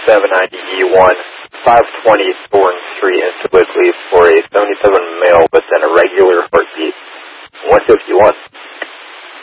790E1, 520 Thorn Street in Sewickley for a 77 male with an irregular heart